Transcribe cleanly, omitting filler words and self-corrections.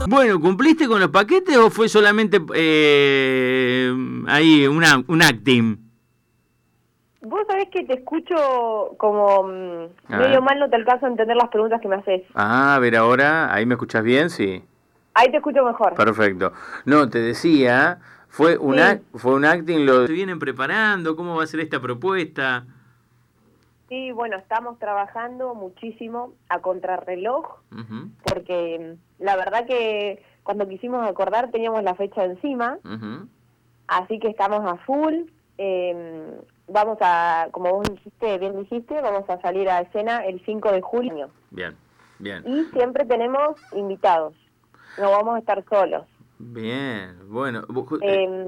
Bueno, ¿cumpliste con los paquetes o fue solamente ahí un acting? Vos sabés que te escucho como A medio ver. mal, no te alcanzo a entender las preguntas que me haces. Ah, a ver ahora, ¿ahí me escuchás bien? Sí. Ahí te escucho mejor. Perfecto. No, te decía, Sí, fue un acting, lo se vienen preparando, ¿cómo va a ser esta propuesta? sí, bueno, estamos trabajando muchísimo a contrarreloj, Ujú, porque la verdad que cuando quisimos acordar teníamos la fecha encima, ujú. así que estamos a full. Vamos a, como vos dijiste, bien dijiste, vamos a salir a escena el 5 de julio. Bien, bien. Y siempre tenemos invitados, no vamos a estar solos. Bien, bueno. Eh,